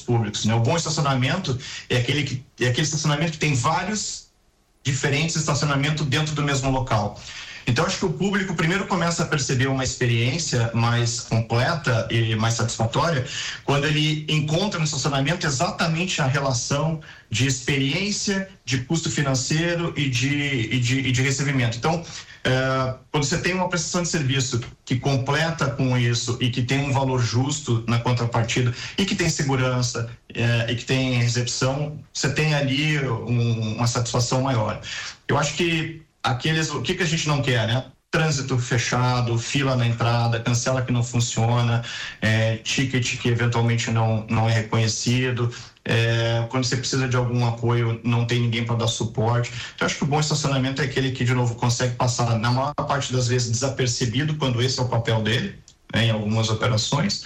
públicos, né? O bom estacionamento é aquele estacionamento que tem vários diferentes estacionamentos dentro do mesmo local. Então, acho que o público primeiro começa a perceber uma experiência mais completa e mais satisfatória quando ele encontra no estacionamento exatamente a relação de experiência, de custo financeiro e de recebimento. Então, quando você tem uma prestação de serviço que completa com isso e que tem um valor justo na contrapartida e que tem segurança e que tem recepção, você tem ali uma satisfação maior. Eu acho que o que a gente não quer, né? Trânsito fechado, fila na entrada, cancela que não funciona, ticket que eventualmente não é reconhecido, quando você precisa de algum apoio, não tem ninguém para dar suporte. Então, acho que o bom estacionamento é aquele que, de novo, consegue passar, na maior parte das vezes, desapercebido, quando esse é o papel dele, né, em algumas operações,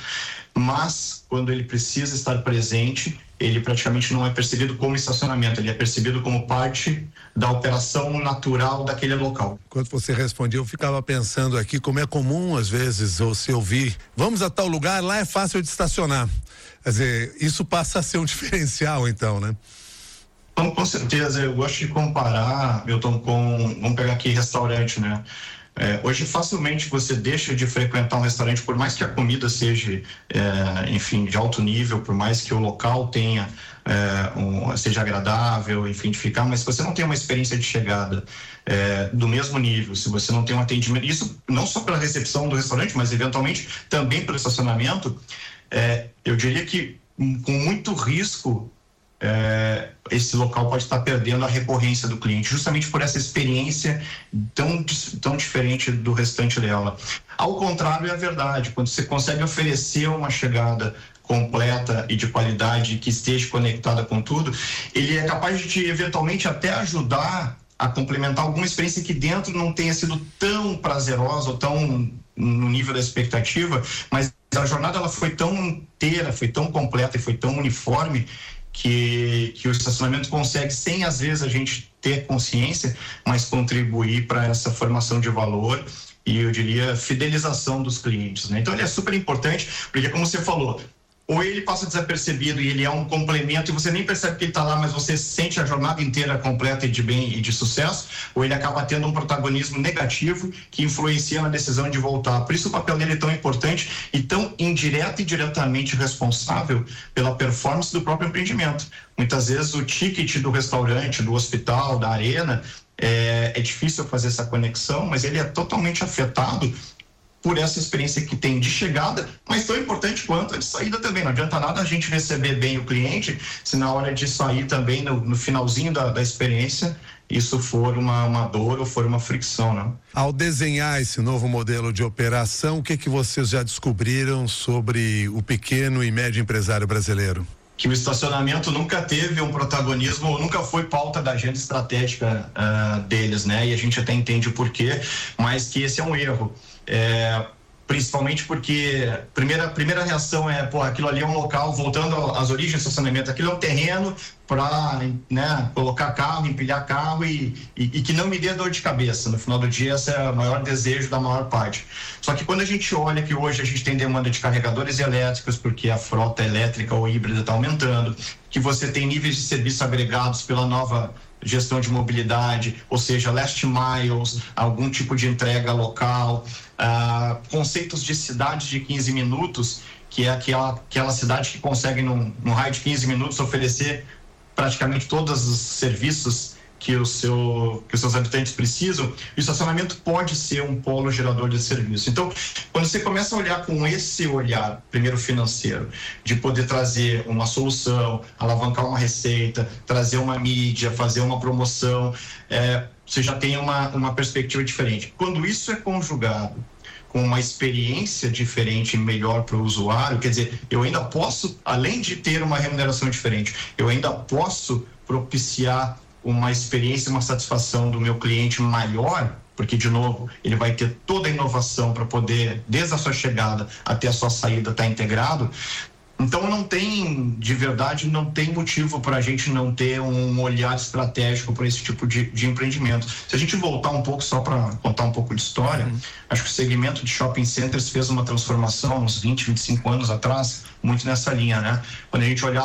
mas quando ele precisa estar presente, ele praticamente não é percebido como estacionamento, ele é percebido como parte da operação natural daquele local. Enquanto você respondia, eu ficava pensando aqui como é comum, às vezes, ou se ouvir, vamos a tal lugar, lá é fácil de estacionar. Quer dizer, isso passa a ser um diferencial, então, né? Então, com certeza, eu gosto de comparar, Milton, vamos pegar aqui restaurante, né? Hoje facilmente você deixa de frequentar um restaurante, por mais que a comida seja, enfim, de alto nível, por mais que o local tenha, seja agradável, enfim, de ficar, mas se você não tem uma experiência de chegada do mesmo nível, se você não tem um atendimento, isso não só pela recepção do restaurante, mas eventualmente também pelo estacionamento, eu diria que com muito risco, esse local pode estar perdendo a recorrência do cliente, justamente por essa experiência tão diferente do restante dela. Ao contrário, é a verdade, quando você consegue oferecer uma chegada completa e de qualidade que esteja conectada com tudo, ele é capaz de eventualmente até ajudar a complementar alguma experiência que dentro não tenha sido tão prazerosa ou tão no nível da expectativa, mas a jornada ela foi tão inteira, foi tão completa e foi tão uniforme que o estacionamento consegue, sem às vezes a gente ter consciência, mas contribuir para essa formação de valor e eu diria fidelização dos clientes, né? Então ele é super importante, porque como você falou, ou ele passa desapercebido e ele é um complemento e você nem percebe que ele está lá, mas você sente a jornada inteira completa e de bem e de sucesso, ou ele acaba tendo um protagonismo negativo que influencia na decisão de voltar. Por isso o papel dele é tão importante e tão indireto e diretamente responsável pela performance do próprio empreendimento. Muitas vezes o ticket do restaurante, do hospital, da arena, é difícil fazer essa conexão, mas ele é totalmente afetado por essa experiência que tem de chegada, mas tão importante quanto a de saída também. Não adianta nada a gente receber bem o cliente, se na hora de sair também, no finalzinho da experiência, isso for uma dor ou for uma fricção, né? Ao desenhar esse novo modelo de operação, o que vocês já descobriram sobre o pequeno e médio empresário brasileiro? Que o estacionamento nunca teve um protagonismo, nunca foi pauta da agenda estratégica deles, né? E a gente até entende o porquê, mas que esse é um erro. Principalmente porque a primeira reação aquilo ali é um local, voltando às origens do estacionamento, aquilo é um terreno para, né, colocar carro, empilhar carro e que não me dê dor de cabeça. No final do dia, esse é o maior desejo da maior parte. Só que quando a gente olha que hoje a gente tem demanda de carregadores elétricos, porque a frota elétrica ou híbrida está aumentando, que você tem níveis de serviço agregados pela nova gestão de mobilidade, ou seja, last miles, algum tipo de entrega local, conceitos de cidade de 15 minutos, que é aquela cidade que consegue num raio de 15 minutos oferecer praticamente todos os serviços que os seus habitantes precisam. O estacionamento pode ser um polo gerador de serviço. Então, quando você começa a olhar com esse olhar, primeiro financeiro, de poder trazer uma solução, alavancar uma receita, trazer uma mídia, fazer uma promoção, você já tem uma perspectiva diferente. Quando isso é conjugado com uma experiência diferente e melhor para o usuário, quer dizer, eu ainda posso, além de ter uma remuneração diferente, eu ainda posso propiciar uma experiência, uma satisfação do meu cliente maior, porque, de novo, ele vai ter toda a inovação para poder, desde a sua chegada até a sua saída, estar integrado. Então, de verdade, não tem motivo para a gente não ter um olhar estratégico para esse tipo de empreendimento. Se a gente voltar um pouco, só para contar um pouco de história, acho que o segmento de shopping centers fez uma transformação uns 20, 25 anos atrás, muito nessa linha, né? Quando a gente olhava